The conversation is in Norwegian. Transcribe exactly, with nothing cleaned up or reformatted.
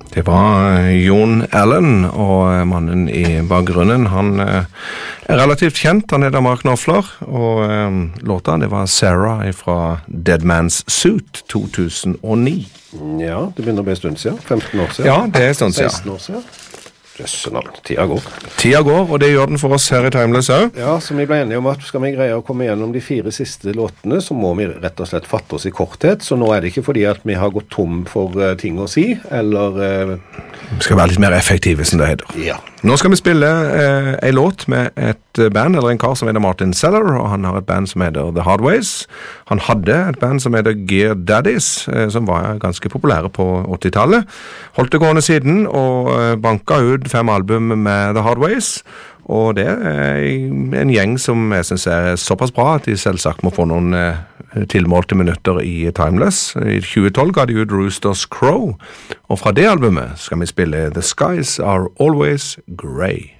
Det var Jon Allen, og mannen i bakgrunnen, han er relativt kjent, han heter Mark Knopfler, og um, låta det var Sarah fra Dead Man's Suit to tusen og ni. Ja, det begynner å bli en stund siden, femten år siden. Ja, det er en stund siden. seksten år siden. Jøssenavn, tida går. Tida går, og det gjør den for oss her i Timeless også. Ja, så vi ble enige om at skal vi greie å komme gjennom de fire siste låtene, så må vi rett og slett fatte oss i korthet, så nå er det ikke fordi at vi har gått tom for uh, ting å si, eller... Uh... Vi skal være litt mer effektive, som det heter. Ja. Nå skal vi spille uh, en låt med et band, eller en kar som heter Martin Seller, og han har et band som heter The Hardways. Han hadde et band som heter Gear Daddies, uh, som var ganske populære på åttitallet. Holdt det gående siden, og uh, banka ut fem album med The Hardways, og det er en gjeng som jeg synes er såpass bra at de selvsagt må få noen uh, tilmålte minutter i Timeless. I tjue tolv ga de ut Rooster's Crow, og fra det albumet skal vi spille The Skies Are Always Grey.